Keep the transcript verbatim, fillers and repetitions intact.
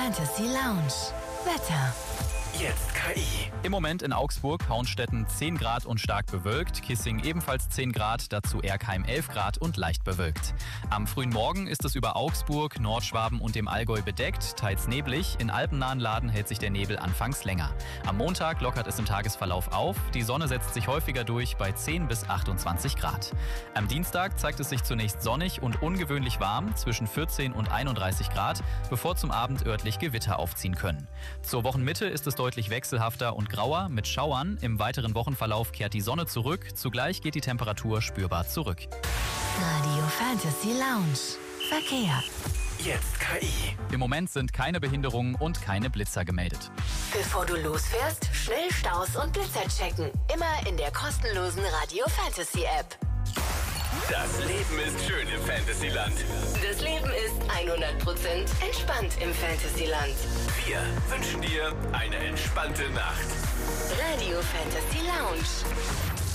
Fantasy Lounge. Wetter. Jetzt K I. Im Moment in Augsburg, Hauenstetten zehn Grad und stark bewölkt, Kissing ebenfalls zehn Grad, dazu Erkheim elf Grad und leicht bewölkt. Am frühen Morgen ist es über Augsburg, Nordschwaben und dem Allgäu bedeckt, teils neblig, in alpennahen Laden hält sich der Nebel anfangs länger. Am Montag lockert es im Tagesverlauf auf, die Sonne setzt sich häufiger durch bei zehn bis achtundzwanzig Grad. Am Dienstag zeigt es sich zunächst sonnig und ungewöhnlich warm, zwischen vierzehn und einunddreißig Grad, bevor zum Abend örtlich Gewitter aufziehen können. Zur Wochenmitte ist es deutlich wechselhafter und grauer mit Schauern. Im weiteren Wochenverlauf kehrt die Sonne zurück. Zugleich geht die Temperatur spürbar zurück. Radio Fantasy Lounge. Verkehr. Jetzt K I. Im Moment sind keine Behinderungen und keine Blitzer gemeldet. Bevor du losfährst, schnell Staus und Blitzer checken. Immer in der kostenlosen Radio Fantasy App. Das Leben ist schön im Fantasyland. Das Leben ist hundert Prozent entspannt im Fantasyland. Wir wünschen dir eine entspannte Nacht. Radio Fantasy Lounge.